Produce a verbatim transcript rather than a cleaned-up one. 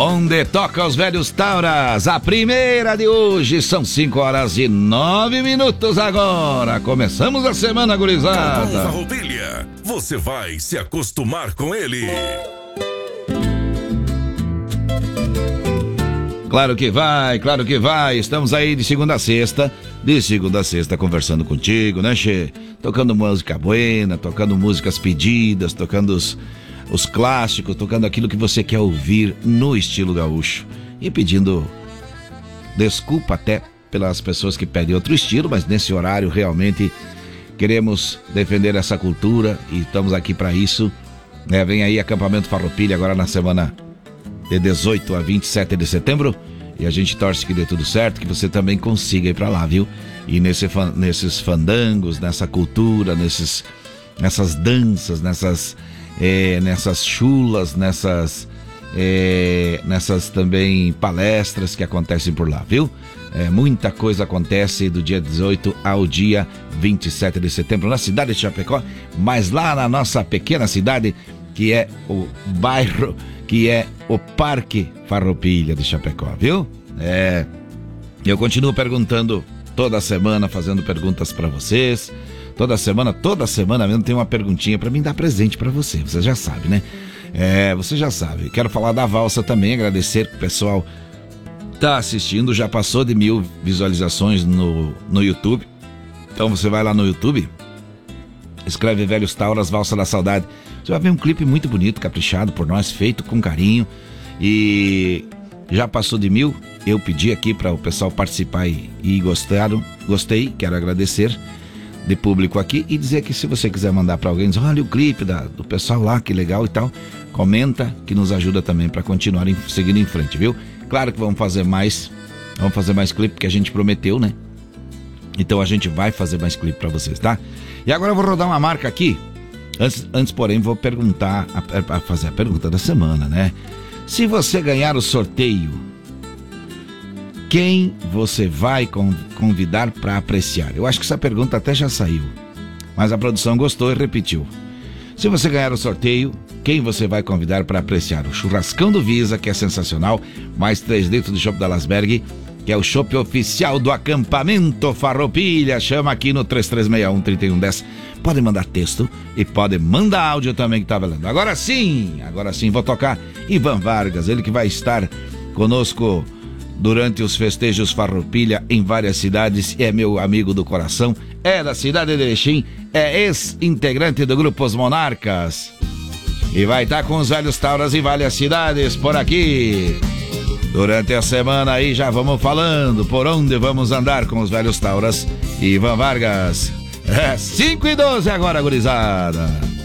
onde toca os velhos Tauras, a primeira de hoje, são cinco horas e nove minutos agora, começamos a semana, gurizada. Cadu Farroupilha, você vai se acostumar com ele. Claro que vai, claro que vai, estamos aí de segunda a sexta, de segunda a sexta conversando contigo, né, Che? Tocando música buena, tocando músicas pedidas, tocando os, os clássicos, tocando aquilo que você quer ouvir no estilo gaúcho. E pedindo desculpa até pelas pessoas que pedem outro estilo, mas nesse horário realmente queremos defender essa cultura e estamos aqui para isso. É, vem aí Acampamento Farroupilha agora na semana de dezoito a vinte e sete de setembro, e a gente torce que dê tudo certo, que você também consiga ir pra lá, viu? E nesse, nesses fandangos, nessa cultura, nesses, nessas danças, nessas, é, nessas chulas, nessas, é, nessas também palestras que acontecem por lá, viu? É, muita coisa acontece do dia dezoito ao dia vinte e sete de setembro na cidade de Chapecó, mas lá na nossa pequena cidade, que é o bairro, que é o Parque Farroupilha de Chapecó, viu? É, eu continuo perguntando toda semana, fazendo perguntas pra vocês, toda semana, toda semana mesmo tem uma perguntinha pra mim dar presente pra você, você já sabe, né? É, você já sabe, quero falar da valsa também, agradecer que o pessoal tá assistindo, já passou de mil visualizações no, no YouTube, então você vai lá no YouTube, escreve Velhos Tauras, Valsa da Saudade. Você vai ver um clipe muito bonito, caprichado por nós, feito com carinho. E já passou de mil. Eu pedi aqui para o pessoal participar e, e gostaram. Gostei, quero agradecer de público aqui e dizer que se você quiser mandar para alguém, diz, olha o clipe da, do pessoal lá, que legal e tal. Comenta, que nos ajuda também para continuar em, seguindo em frente, viu? Claro que vamos fazer mais, vamos fazer mais clipe, porque a gente prometeu, né? Então a gente vai fazer mais clipe para vocês, tá? E agora eu vou rodar uma marca aqui. Antes, antes porém, vou perguntar, a, a fazer a pergunta da semana, né? Se você ganhar o sorteio, quem você vai convidar para apreciar? Eu acho que essa pergunta até já saiu, mas a produção gostou e repetiu. Se você ganhar o sorteio, quem você vai convidar para apreciar? O churrascão do Visa, que é sensacional, mais três litros de chopp da Lasberg, que é o chopp oficial do Acampamento Farroupilha. Chama aqui no três três seis um, três um um zero. Pode mandar texto e pode mandar áudio também, que tá valendo. Agora sim, agora sim, vou tocar Ivan Vargas, ele que vai estar conosco durante os festejos Farroupilha em várias cidades, é meu amigo do coração, é da cidade de Erechim, é ex-integrante do Grupo Os Monarcas e vai estar com os Velhos Tauras em várias cidades por aqui. Durante a semana aí já vamos falando por onde vamos andar com os Velhos Tauras e Ivan Vargas. É cinco e doze agora, gurizada.